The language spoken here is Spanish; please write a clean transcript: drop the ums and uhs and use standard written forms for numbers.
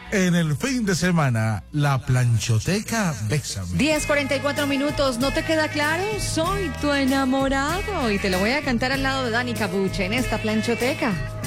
En el fin de semana, la planchoteca Bésame. 10:44, ¿no te queda claro? Soy tu enamorado y te lo voy a cantar al lado de Dani Cabuche en esta planchoteca.